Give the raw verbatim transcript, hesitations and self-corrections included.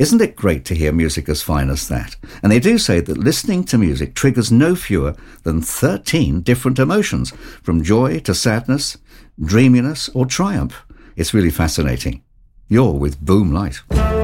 Isn't it great to hear music as fine as that? And they do say that listening to music triggers no fewer than thirteen different emotions, from joy to sadness, dreaminess or triumph. It's really fascinating. You're with Boom Light.